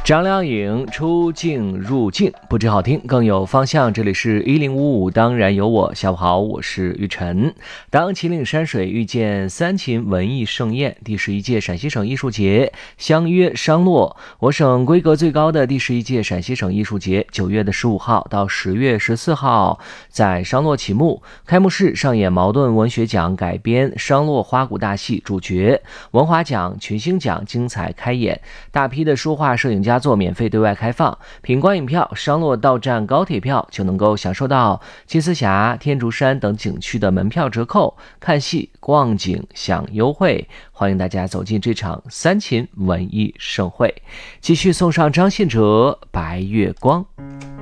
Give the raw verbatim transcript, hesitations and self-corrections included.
张靓颖出镜入镜，不止好听，更有方向。这里是一零五五，当然有我。下午好，我是玉晨。当秦岭山水遇见三秦文艺盛宴，第十一届陕西省艺术节相约商洛。我省规格最高的第十一届陕西省艺术节，九月的十五号到十月十四号在商洛启幕。开幕式上演茅盾文学奖改编商洛花鼓大戏主角，文华奖、群星奖精彩开演，大批的书画摄影佳作免费对外开放，品观影票、商洛到站高铁票就能够享受到金丝峡、天竺山等景区的门票折扣，看戏、逛景享优惠。欢迎大家走进这场三秦文艺盛会。继续送上张信哲《白月光》。